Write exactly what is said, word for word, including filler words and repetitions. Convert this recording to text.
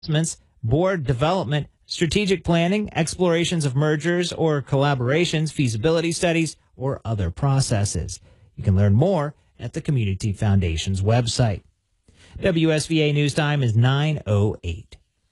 investments, board development, strategic planning, explorations of mergers or collaborations, feasibility studies, or other processes. You can learn more at the Community Foundation's website. W S V A News Time is nine oh eight.